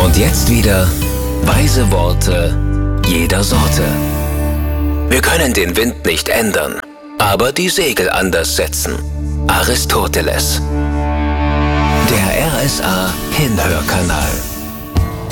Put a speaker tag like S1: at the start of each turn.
S1: Und jetzt wieder weise Worte jeder Sorte. Wir können den Wind nicht ändern, aber die Segel anders setzen. Aristoteles. Der RSA Hinhörkanal.